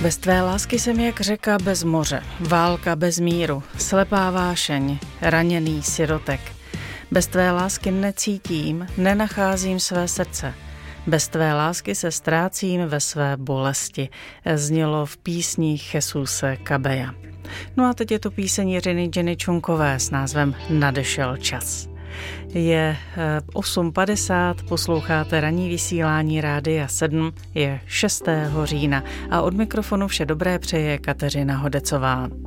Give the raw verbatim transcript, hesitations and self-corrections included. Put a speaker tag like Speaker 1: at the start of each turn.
Speaker 1: Bez tvé lásky jsem jak řeka bez moře, válka bez míru, slepá vášeň, raněný sirotek. Bez tvé lásky necítím, nenacházím své srdce. Bez tvé lásky se ztrácím ve své bolesti, znělo v písních Jesuse Cabeya. No a teď je to píseň Jiřiny Jenny Čunkové s názvem Nadešel čas. Je osm padesát, posloucháte ranní vysílání Rádia sedm, je šestého října a od mikrofonu vše dobré přeje Kateřina Hodecová.